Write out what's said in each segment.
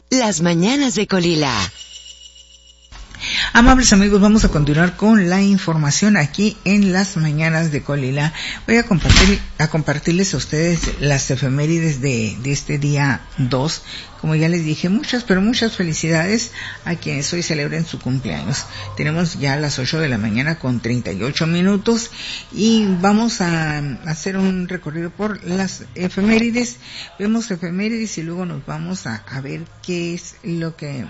Las mañanas de Colila. Amables amigos, vamos a continuar con la información aquí en Las Mañanas de Colila. Voy a compartirles a ustedes las efemérides de este día 2. Como ya les dije, muchas felicidades a quienes hoy celebren su cumpleaños. Tenemos ya las 8 de la mañana con 38 minutos y vamos a hacer un recorrido por las efemérides. Vemos efemérides y luego nos vamos a ver qué es lo que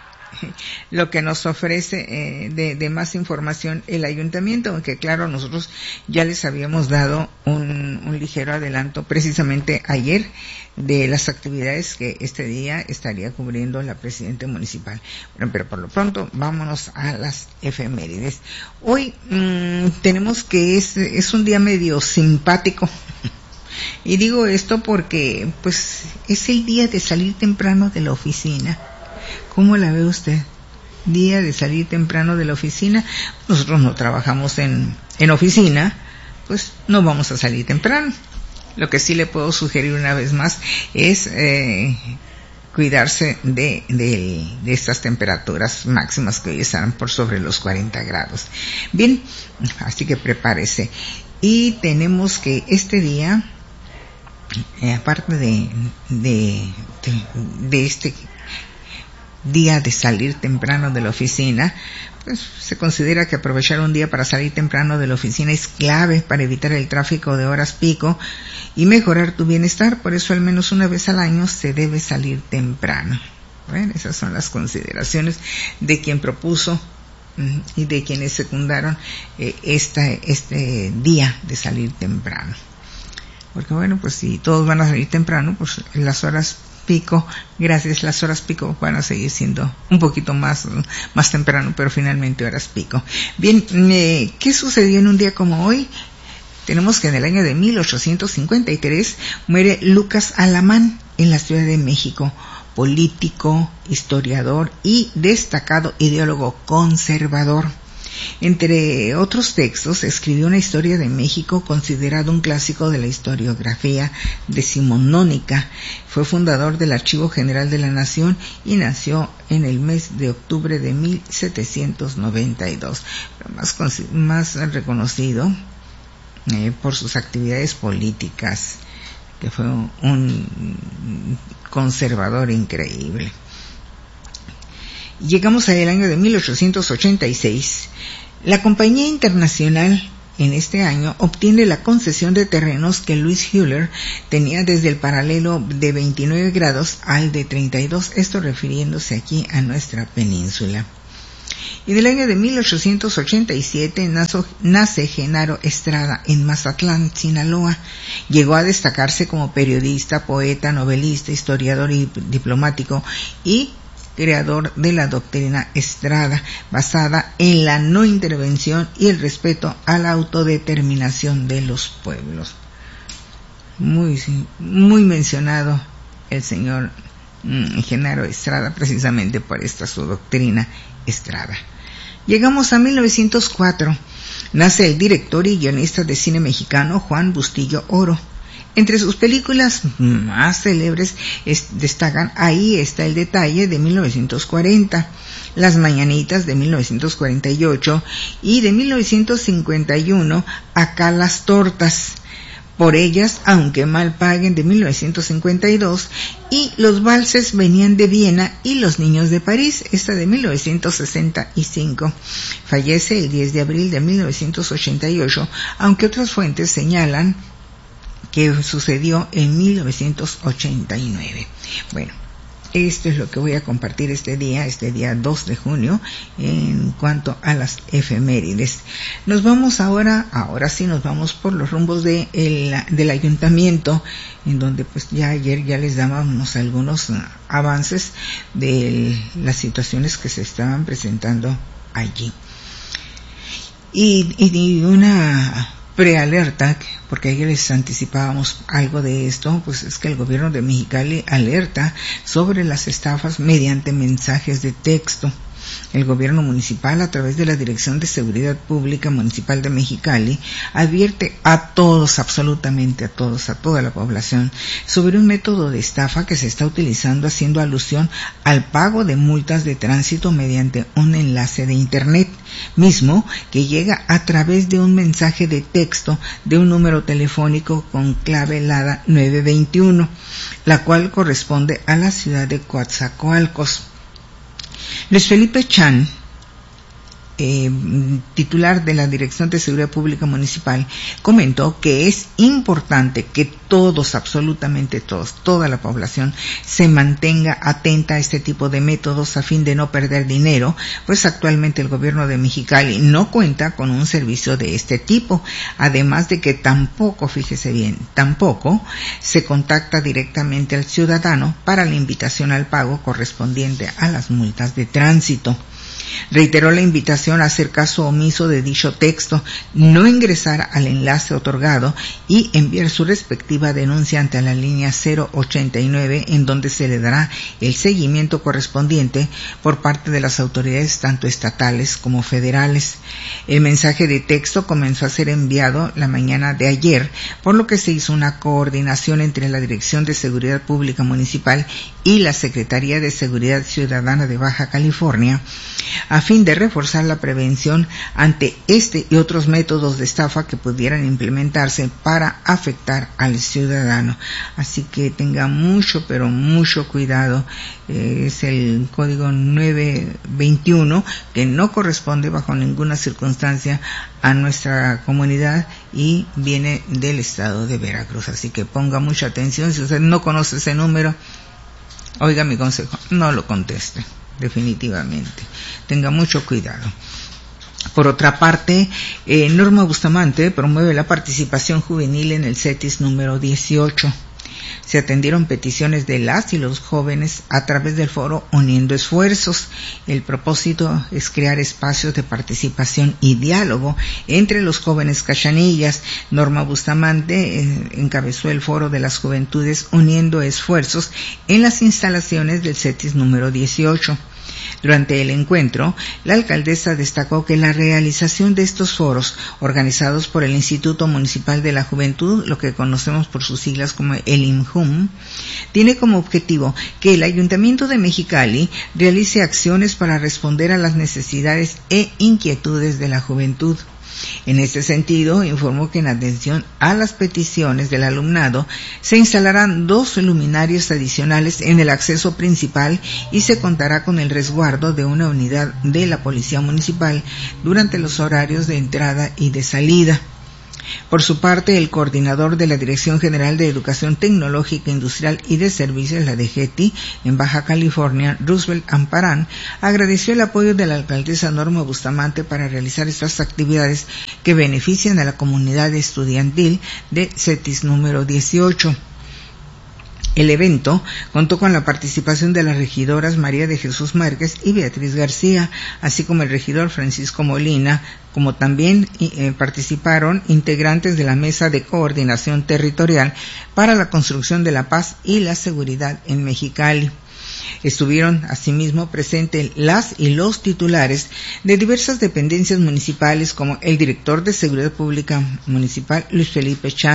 nos ofrece de más información el ayuntamiento, aunque claro, nosotros ya les habíamos dado un ligero adelanto precisamente ayer de las actividades que este día estaría cubriendo la presidenta municipal. Bueno, pero por lo pronto vámonos a las efemérides. Hoy tenemos que es un día medio simpático. Y digo esto porque pues es el día de salir temprano de la oficina. ¿Cómo la ve usted? Día de salir temprano de la oficina. Nosotros no trabajamos en oficina, pues no vamos a salir temprano. Lo que sí le puedo sugerir una vez más es cuidarse de estas temperaturas máximas que hoy estarán por sobre los 40 grados. Bien, así que prepárese. Y tenemos que este día, aparte de este día de salir temprano de la oficina, pues se considera que aprovechar un día para salir temprano de la oficina es clave para evitar el tráfico de horas pico y mejorar tu bienestar. Por eso al menos una vez al año se debe salir temprano. Bueno, esas son las consideraciones de quien propuso y de quienes secundaron este día de salir temprano. Porque bueno, pues si todos van a salir temprano, pues las horas pico, las horas pico van a seguir siendo un poquito más temprano, pero finalmente horas pico. Bien, ¿qué sucedió en un día como hoy? Tenemos que en el año de 1853 muere Lucas Alamán en la Ciudad de México, político, historiador y destacado ideólogo conservador. Entre otros textos, escribió una historia de México considerado un clásico de la historiografía decimonónica. Fue fundador del Archivo General de la Nación y nació en el mes de octubre de 1792. Pero más reconocido por sus actividades políticas, que fue un conservador increíble. Llegamos al año de 1886. La compañía internacional en este año obtiene la concesión de terrenos que Louis Euler tenía desde el paralelo de 29 grados al de 32, esto refiriéndose aquí a nuestra península. Y del año de 1887 nace Genaro Estrada en Mazatlán, Sinaloa. Llegó a destacarse como periodista, poeta, novelista, historiador y diplomático y creador de la doctrina Estrada, basada en la no intervención y el respeto a la autodeterminación de los pueblos. Muy mencionado el señor Genaro Estrada, precisamente por esta su doctrina Estrada. Llegamos a 1904. Nace el director y guionista de cine mexicano Juan Bustillo Oro. Entre sus películas más célebres destacan Ahí está el detalle de 1940, Las mañanitas de 1948 y de 1951 Acá las tortas, Por ellas aunque mal paguen de 1952 y Los valses venían de Viena y Los niños de París, esta de 1965. Fallece el 10 de abril de 1988, aunque otras fuentes señalan que sucedió en 1989. Bueno, esto es lo que voy a compartir este día 2 de junio, en cuanto a las efemérides. Nos vamos ahora sí nos vamos por los rumbos del ayuntamiento, en donde pues ya ayer ya les dábamos algunos avances de las situaciones que se estaban presentando allí. Y una prealerta, porque ayer les anticipábamos algo de esto, pues es que el gobierno de Mexicali alerta sobre las estafas mediante mensajes de texto. el gobierno municipal, a través de la Dirección de Seguridad Pública Municipal de Mexicali, advierte a todos, absolutamente a todos, a toda la población, sobre un método de estafa que se está utilizando haciendo alusión al pago de multas de tránsito mediante un enlace de internet, mismo que llega a través de un mensaje de texto de un número telefónico con clave LADA 921, la cual corresponde a la ciudad de Coatzacoalcos. Luis Felipe Chan, titular de la Dirección de Seguridad Pública Municipal, comentó que es importante que todos, absolutamente todos, toda la población se mantenga atenta a este tipo de métodos a fin de no perder dinero, pues actualmente el gobierno de Mexicali no cuenta con un servicio de este tipo, además de que tampoco, fíjese bien, tampoco se contacta directamente al ciudadano para la invitación al pago correspondiente a las multas de tránsito. Reiteró la invitación a hacer caso omiso de dicho texto, no ingresar al enlace otorgado y enviar su respectiva denuncia ante la línea 089, en donde se le dará el seguimiento correspondiente por parte de las autoridades tanto estatales como federales. El mensaje de texto comenzó a ser enviado la mañana de ayer, por lo que se hizo una coordinación entre la Dirección de Seguridad Pública Municipal y la Secretaría de Seguridad Ciudadana de Baja California, a fin de reforzar la prevención ante este y otros métodos de estafa que pudieran implementarse para afectar al ciudadano. Así que tenga mucho, pero mucho cuidado. Es el código 921, que no corresponde bajo ninguna circunstancia a nuestra comunidad y viene del estado de Veracruz. Así que ponga mucha atención. Si usted no conoce ese número, oiga mi consejo, no lo conteste. Definitivamente, tenga mucho cuidado. Por otra parte, Norma Bustamante promueve la participación juvenil en el CETIS número 18. Se atendieron peticiones de las y los jóvenes a través del foro Uniendo Esfuerzos. El propósito es crear espacios de participación y diálogo entre los jóvenes cachanillas. Norma Bustamante encabezó el foro de las juventudes Uniendo Esfuerzos en las instalaciones del CETIS número 18. Durante el encuentro, la alcaldesa destacó que la realización de estos foros, organizados por el Instituto Municipal de la Juventud, lo que conocemos por sus siglas como el IMJUM, tiene como objetivo que el Ayuntamiento de Mexicali realice acciones para responder a las necesidades e inquietudes de la juventud. En este sentido, informó que en atención a las peticiones del alumnado se instalarán 2 luminarias adicionales en el acceso principal y se contará con el resguardo de una unidad de la Policía Municipal durante los horarios de entrada y de salida. Por su parte, el coordinador de la Dirección General de Educación Tecnológica, Industrial y de Servicios, la DGETI, en Baja California, Roosevelt Amparán, agradeció el apoyo de la alcaldesa Norma Bustamante para realizar estas actividades que benefician a la comunidad estudiantil de CETIS número 18. El evento contó con la participación de las regidoras María de Jesús Márquez y Beatriz García, así como el regidor Francisco Molina, como también participaron integrantes de la Mesa de Coordinación Territorial para la Construcción de la Paz y la Seguridad en Mexicali. Estuvieron asimismo presentes las y los titulares de diversas dependencias municipales, como el director de Seguridad Pública Municipal, Luis Felipe Chan,